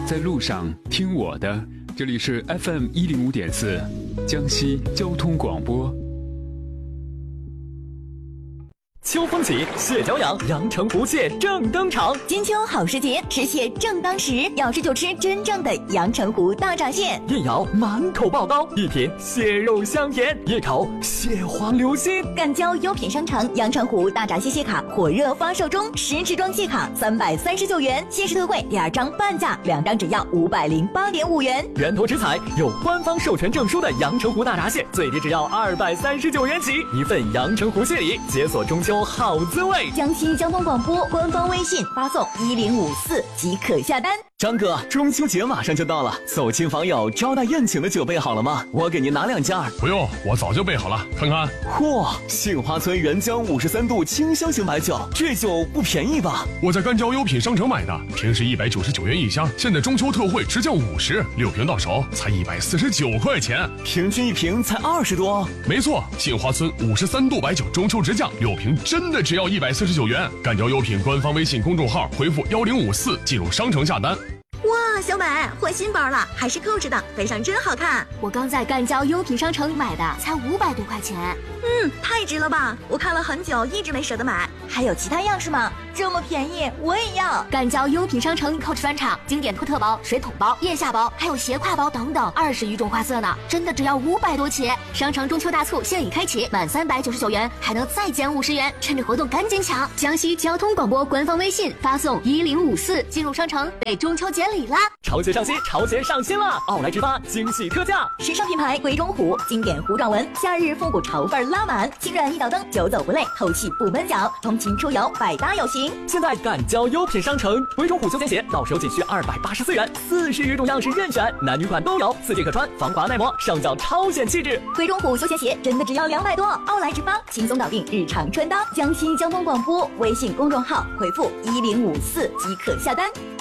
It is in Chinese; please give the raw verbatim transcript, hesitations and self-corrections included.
在路上听我的，这里是 F M 一零五点四，江西交通广播。 秋风起，蟹脚痒，阳澄湖蟹正登场。 金秋好时节，吃蟹正当时，要吃就吃真正的阳澄湖大闸蟹。 一咬满口爆膏，一品蟹肉香甜，一口蟹黄流心。 赣交优品商城阳澄湖大闸蟹蟹卡火热发售中，十支装蟹卡三百三十九元，限时特惠，第二张半价，两张只要五百零八点五元。 源头直采有官方授权证书的阳澄湖大闸蟹，最低只要二百三十九元起，一份阳澄湖蟹礼，解锁中秋好滋味。 江西交通广播官方微信发送一零五四即可下单。 张哥，中秋节马上就到了，走亲访友招待宴请的酒备好了吗？我给您拿两件儿。 不用，我早就备好了，看看。 嚯，杏花村原浆五十三度清香型白酒，这酒不便宜吧？ 我在赣交优品商城买的，平时一百九十九元一箱，现在中秋特惠直降五十，六瓶到手才一百四十九块钱， 平均一瓶才二十多。 没错，杏花村五十三度白酒中秋直降，六瓶真的只要一百四十九元。赣交优品官方微信公众号回复幺零五四进入商城下单。 哇，小美换新包了，还是 Coach 的，背上真好看。 我刚在赣交优品商城买的，才五百多块钱。 嗯，太值了吧！我看了很久，一直没舍得买。还有其他样式吗？这么便宜，我也要。 赣交优品商城 Coach 专场，经典托特包、水桶包、腋下包，还有斜挎包等等，二十余种花色呢，真的只要五百多起。商城中秋大促现已开启，满三百九十九元还能再减五十元，趁着活动赶紧抢！江西交通广播官方微信发送一零五四进入商城，备中秋节礼啦！ 潮节上新，潮节上新了！奥莱直发惊喜特价， 时尚品牌鬼冢虎，经典糊状纹，夏日复古潮范拉满，轻软一脚蹬，久走不累，透气不闷脚，通勤出游百搭有型。 现在赣交优品商城，鬼冢虎休闲鞋到手仅需二百八十四元，四十余种样式任选，男女款都有，四季可穿，防滑耐磨，上脚超显气质。 鬼冢虎休闲鞋真的只要两百多，奥莱直发轻松搞定日常穿搭。江西交通广播微信公众号回复一零五四即可下单。